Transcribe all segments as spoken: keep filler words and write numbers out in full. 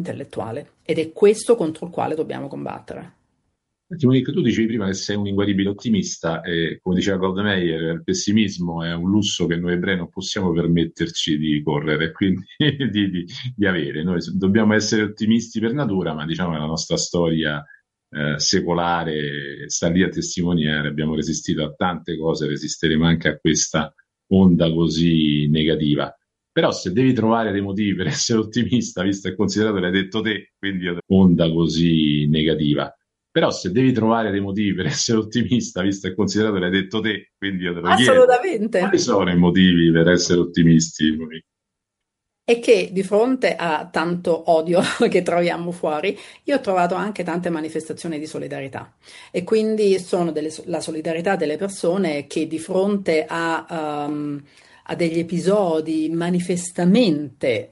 intellettuale ed è questo contro il quale dobbiamo combattere. Senti, Monique, tu dicevi prima che sei un inguaribile ottimista e, come diceva Golda Meir, il pessimismo è un lusso che noi ebrei non possiamo permetterci di correre, quindi di, di- di avere. Noi dobbiamo essere ottimisti per natura, ma diciamo che la nostra storia eh, secolare sta lì a testimoniare. Abbiamo resistito a tante cose, resisteremo anche a questa onda così negativa. Però se devi trovare dei motivi per essere ottimista, visto e considerato che l'hai detto te, quindi onda così negativa. Però se devi trovare dei motivi per essere ottimista, visto e considerato che l'hai detto te, quindi io te lo chiedo, quali Assolutamente. sono i motivi per essere ottimisti? E che di fronte a tanto odio che troviamo fuori, io ho trovato anche tante manifestazioni di solidarietà e quindi sono delle- la solidarietà delle persone che di fronte a, um, a degli episodi manifestamente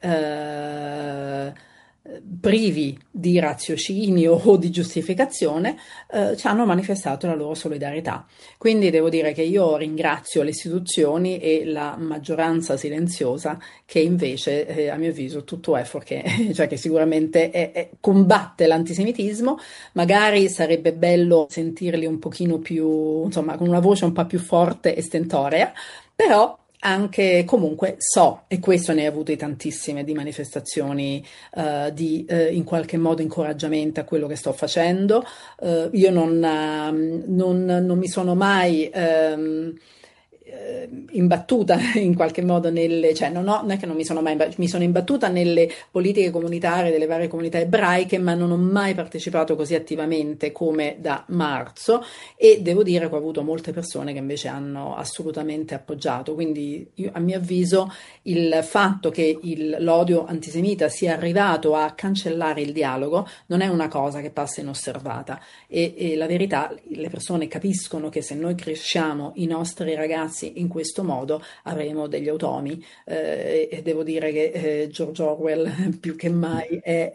eh, privi di raziocinio o di giustificazione, eh, ci hanno manifestato la loro solidarietà. Quindi devo dire che io ringrazio le istituzioni e la maggioranza silenziosa che invece, eh, a mio avviso, tutto è fuorché, cioè che sicuramente è- è- combatte l'antisemitismo, magari sarebbe bello sentirli un pochino più, insomma, con una voce un po' più forte e stentorea, però anche comunque so, e questo ne hai avute tantissime di manifestazioni eh, di eh, in qualche modo incoraggiamento a quello che sto facendo. Eh, io non, ehm, non- non mi sono mai ehm, eh, imbattuta in qualche modo nelle, cioè non, ho, non è che non mi sono mai imba- mi sono imbattuta nelle politiche comunitarie delle varie comunità ebraiche, ma non ho mai partecipato così attivamente come da marzo e devo dire che ho avuto molte persone che invece hanno assolutamente appoggiato. Quindi io, a mio avviso il fatto che il- l'odio antisemita sia arrivato a cancellare il dialogo non è una cosa che passa inosservata e, e la verità, le persone capiscono che se noi cresciamo i nostri ragazzi in questo modo avremo degli automi eh, e devo dire che eh, George Orwell più che mai è,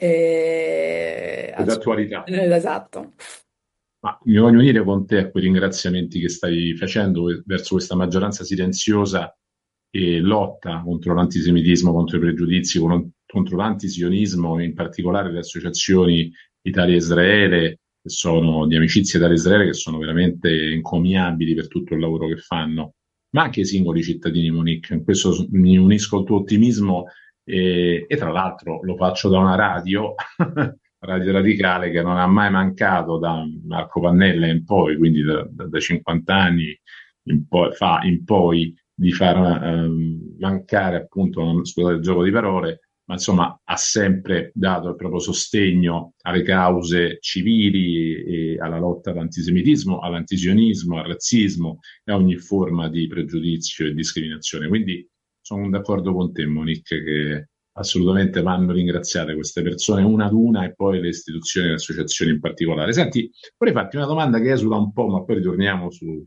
è Ed assolut- attualità. esatto. Ma mi voglio unire con te a quei ringraziamenti che stai facendo verso questa maggioranza silenziosa e lotta contro l'antisemitismo, contro i pregiudizi, con- contro l'antisionismo, e in particolare le associazioni Italia-Israele, che sono di amicizia Italia-Israele, che sono veramente encomiabili per tutto il lavoro che fanno, ma anche i singoli cittadini, Monique. In questo mi unisco al tuo ottimismo e, e tra l'altro lo faccio da una radio Radio Radicale che non ha mai mancato da Marco Pannella in poi, quindi da, da, da cinquanta anni in poi, fa in poi di far ehm, mancare appunto, non, scusate il gioco di parole, ma insomma ha sempre dato il proprio sostegno alle cause civili e alla lotta all'antisemitismo, all'antisionismo, al razzismo e a ogni forma di pregiudizio e discriminazione. Quindi sono d'accordo con te, Monique, che assolutamente vanno ringraziate queste persone una ad una e poi le istituzioni e le associazioni in particolare. Senti, vorrei farti una domanda che esula un po', ma poi ritorniamo su,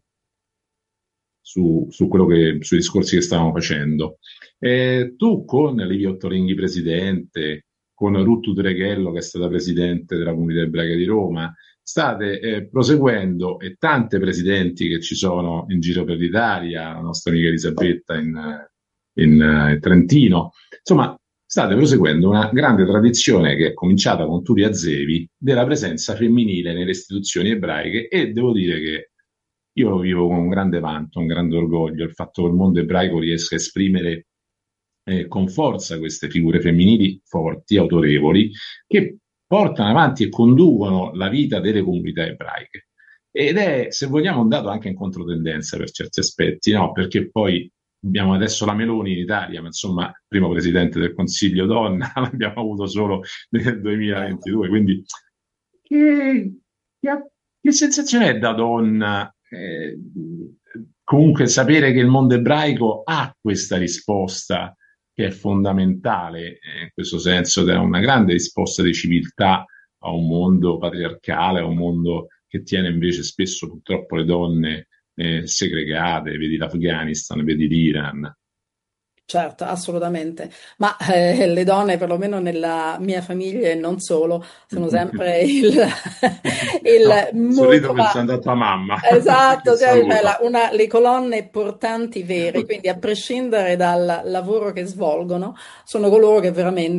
su, su quello che, sui discorsi che stavamo facendo. Eh, tu con Livio Ottoringhi presidente, con Ruth Treghello che è stata presidente della comunità ebraica di Roma, state eh, proseguendo e tante presidenti che ci sono in giro per l'Italia, la nostra amica Elisabetta in, in, eh, in Trentino, insomma, state proseguendo una grande tradizione che è cominciata con Turi Azevi della presenza femminile nelle istituzioni ebraiche e devo dire che io lo vivo con un grande vanto, un grande orgoglio, il fatto che il mondo ebraico riesca a esprimere eh, con forza queste figure femminili forti, autorevoli, che portano avanti e conducono la vita delle comunità ebraiche. Ed è, se vogliamo, un dato anche in controtendenza per certi aspetti, no? Perché poi abbiamo adesso la Meloni in Italia, ma insomma, primo presidente del Consiglio donna, l'abbiamo avuto solo nel Certo. duemilaventidue, quindi che, che, che sensazione è da donna? Eh, comunque sapere che il mondo ebraico ha questa risposta che è fondamentale eh, in questo senso, ed è una grande risposta di civiltà a un mondo patriarcale, a un mondo che tiene invece spesso purtroppo le donne eh, segregate, vedi l'Afghanistan, vedi l'Iran. Certo, assolutamente. Ma eh, le donne, perlomeno nella mia famiglia e non solo, sono sempre il, No, il sorrido mutuo. pensando a tua mamma, che Esatto, cioè, cioè, la- saluto. una- le colonne portanti vere, quindi a prescindere dal lavoro che svolgono, sono coloro che veramente